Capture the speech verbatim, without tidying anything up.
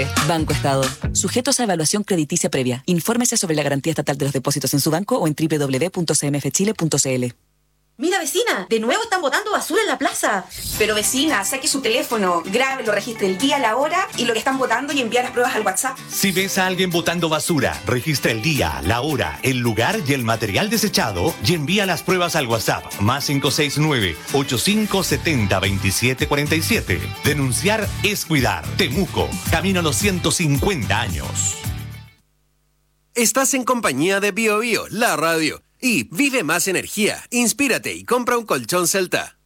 Banco Estado. Sujetos a evaluación crediticia previa. Infórmese sobre la garantía estatal de los depósitos en su banco o en doble u doble u doble u punto c m f chile punto c l. Mira, vecina, de nuevo están botando basura en la plaza. Pero vecina, saque su teléfono, grabe, lo registre el día, la hora y lo que están botando y envía las pruebas al WhatsApp. Si ves a alguien botando basura, registra el día, la hora, el lugar y el material desechado y envía las pruebas al WhatsApp más cinco seis nueve, ocho cinco siete cero, dos siete cuatro siete. Denunciar es cuidar. Temuco, camino a los ciento cincuenta años. Estás en compañía de Bio Bio, la radio. Y vive más energía, inspírate y compra un colchón Celta.